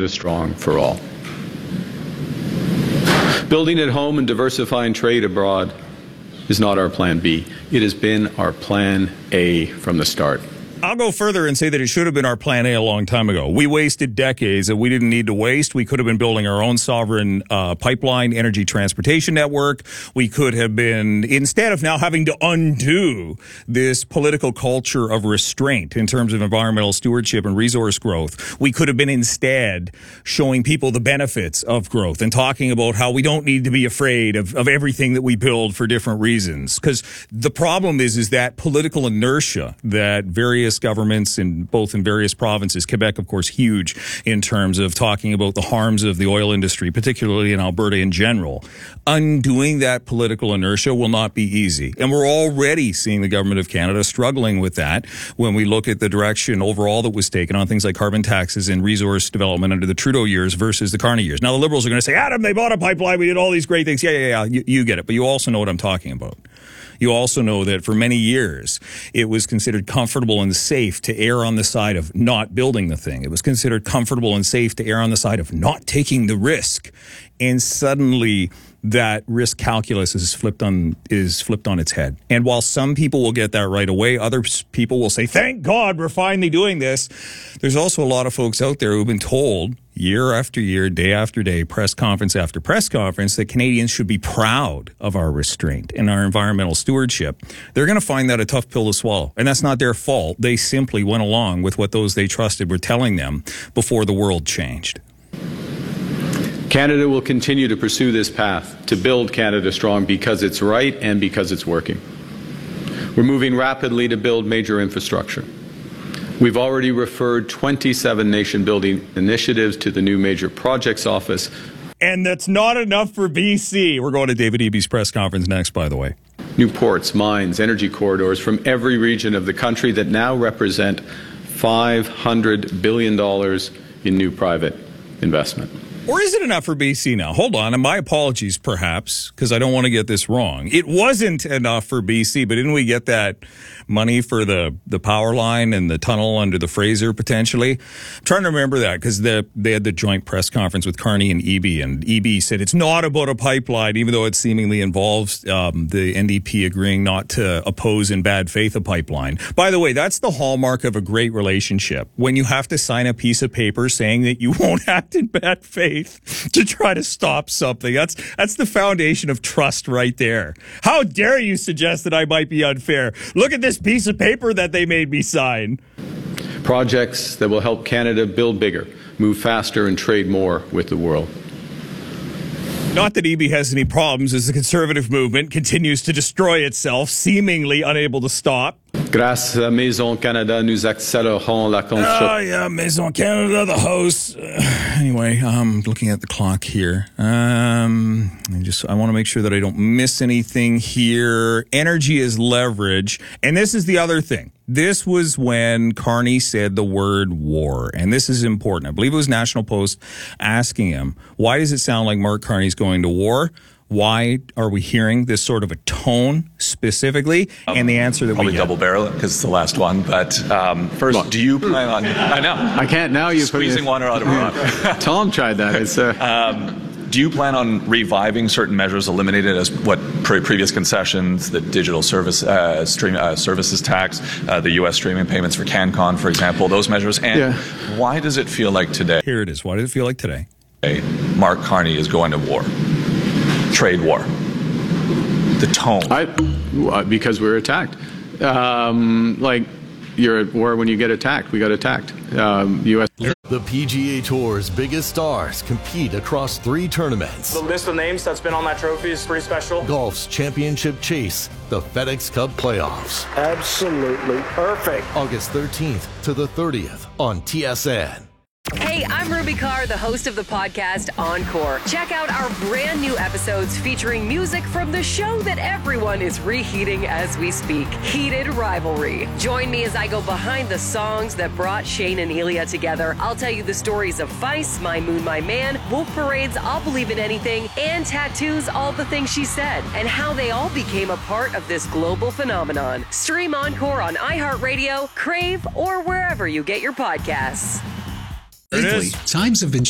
Canada Strong for all. Building at home and diversifying trade abroad is not our plan B. It has been our plan A from the start. I'll go further and say that it should have been our plan A a long time ago. We wasted decades that we didn't need to waste. We could have been building our own sovereign pipeline, energy transportation network. We could have been, instead of now having to undo this political culture of restraint in terms of environmental stewardship and resource growth, we could have been instead showing people the benefits of growth and talking about how we don't need to be afraid of everything that we build for different reasons. Because the problem is that political inertia that various governments in various provinces, Quebec, of course, huge in terms of talking about the harms of the oil industry, particularly in Alberta in general. Undoing that political inertia will not be easy. And we're already seeing the government of Canada struggling with that when we look at the direction overall that was taken on things like carbon taxes and resource development under the Trudeau years versus the Carney years. Now, the Liberals are going to say, Adam, they bought a pipeline, we did all these great things. Yeah, you get it. But you also know what I'm talking about. You also know that for many years, it was considered comfortable and safe to err on the side of not building the thing. It was considered comfortable and safe to err on the side of not taking the risk. And suddenly that risk calculus is flipped on its head. And while some people will get that right away, other people will say, thank God we're finally doing this. There's also a lot of folks out there who've been told year after year, day after day, press conference after press conference, that Canadians should be proud of our restraint and our environmental stewardship. They're going to find that a tough pill to swallow. And that's not their fault. They simply went along with what those they trusted were telling them before the world changed. Canada will continue to pursue this path to build Canada Strong because it's right and because it's working. We're moving rapidly to build major infrastructure. We've already referred 27 nation-building initiatives to the new Major Projects Office. And that's not enough for BC. We're going to David Eby's press conference next, by the way. New ports, mines, energy corridors from every region of the country that now represent $500 billion in new private investment. Or is it enough for BC now? Hold on, and my apologies, perhaps, because I don't want to get this wrong. It wasn't enough for BC, but didn't we get that money for the power line and the tunnel under the Fraser, potentially? I'm trying to remember that, because they had the joint press conference with Carney and Eby, and Eby said it's not about a pipeline, even though it seemingly involves the NDP agreeing not to oppose in bad faith a pipeline. By the way, that's the hallmark of a great relationship, when you have to sign a piece of paper saying that you won't act in bad faith to try to stop something. That's the foundation of trust right there. How dare you suggest that I might be unfair? Look at this piece of paper that they made me sign. Projects that will help Canada build bigger, move faster, and trade more with the world. Not that Eby has any problems as the Conservative movement continues to destroy itself, seemingly unable to stop. Grâce à Maison Canada, nous accélérons la construction. Oh, yeah, Maison Canada, the host. Anyway, I'm looking at the clock here. I want to make sure that I don't miss anything here. Energy is leverage. And this is the other thing. This was when Carney said the word war. And this is important. I believe it was National Post asking him, why does it sound like Mark Carney's going to war? Why are we hearing this sort of a tone specifically? And the answer that probably we double barrel it because it's the last one. But first, do you plan on? I know I can't now. You squeezing water out of a rock. Tom tried that. It's do you plan on reviving certain measures eliminated as what previous concessions, the digital services tax, the U.S. streaming payments for CanCon, for example, those measures? And why does it feel like today? Here it is. Why does it feel like today? Mark Carney is going to war. Trade war. The tone. Because we're attacked. Like you're at war when you get attacked. We got attacked. U.S. The PGA Tour's biggest stars compete across 3 tournaments. The list of names that's been on that trophy is pretty special. Golf's championship chase, the FedEx Cup playoffs. Absolutely perfect. August 13th to the 30th on TSN. Hey, I'm Ruby Carr, the host of the podcast Encore. Check out our brand new episodes featuring music from the show that everyone is reheating as we speak, Heated Rivalry. Join me as I go behind the songs that brought Shane and Elia together. I'll tell you the stories of Vice, My Moon, My Man, Wolf Parade's I'll Believe in Anything, and Tattoo's All the Things She Said, and how they all became a part of this global phenomenon. Stream Encore on iHeartRadio, Crave, or wherever you get your podcasts. Lately, times have been